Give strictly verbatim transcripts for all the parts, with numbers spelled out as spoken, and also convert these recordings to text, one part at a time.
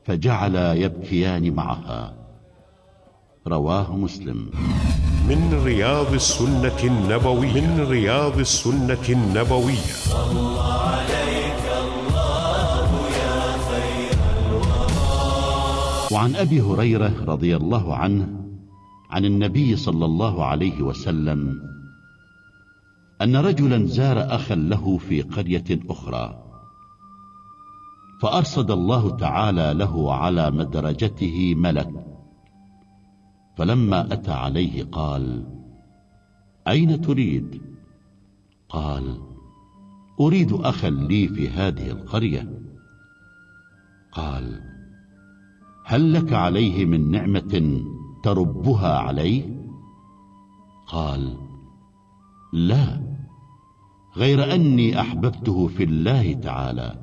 فجعلا يبكيان معها. رواه مسلم. من رياض السنة النبوية من رياض السنة النبوية صلى عليك الله يا خير الورى. وعن أبي هريرة رضي الله عنه عن النبي صلى الله عليه وسلم أن رجلا زار أخا له في قرية أخرى، فأرصد الله تعالى له على مدرجته ملك، فلما أتى عليه قال: أين تريد؟ قال: أريد أخا لي في هذه القرية. قال: هل لك عليه من نعمة تربها عليه؟ قال: لا، غير أني أحببته في الله تعالى.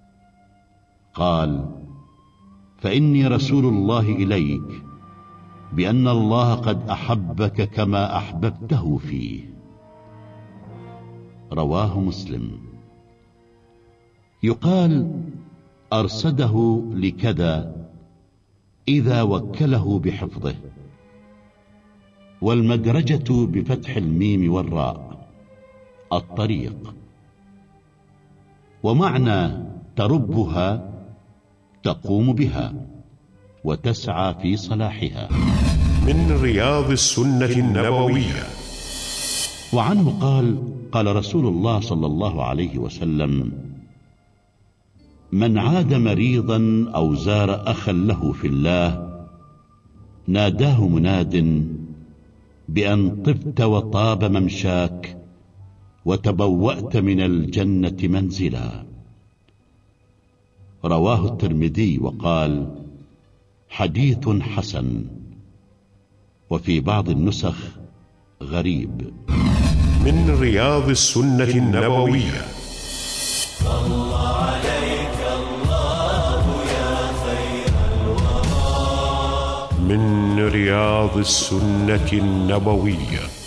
قال: فإني رسول الله إليك بأن الله قد أحبك كما أحببته فيه. رواه مسلم. يقال: أرصده لكذا إذا وكله بحفظه، والمدرجة بفتح الميم والراء الطريق. ومعنى تربها تقوم بها وتسعى في صلاحها. من رياض السنة النبوية. وعنه قال: قال رسول الله صلى الله عليه وسلم: من عاد مريضا أو زار أخا له في الله ناداه مناد بأن طبت وطاب ممشاك وتبوأت من الجنة منزلا. رواه الترمذي وقال: حديث حسن. وفي بعض النسخ غريب. من رياض السنة النبوية. صلى عليك الله يا خير الورى. من رياض السنة النبوية.